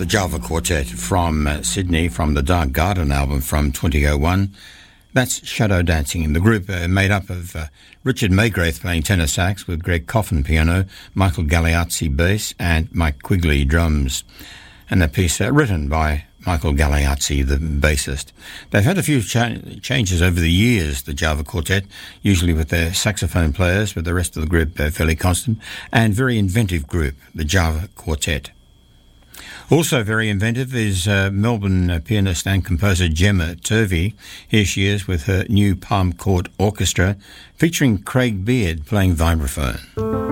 the Java Quartet from Sydney, from the Dark Garden album from 2001. That's Shadow Dancing. The group made up of Richard Maygraith playing tenor sax with Greg Coffin piano, Michael Galeazzi bass and Mike Quigley drums. And the piece written by Michael Galeazzi, the bassist. They've had a few changes over the years, the Java Quartet, usually with their saxophone players, with the rest of the group fairly constant, and very inventive group, the Java Quartet. Also very inventive is Melbourne pianist and composer Gemma Turvey. Here she is with her new Palm Court Orchestra, featuring Craig Beard playing vibraphone.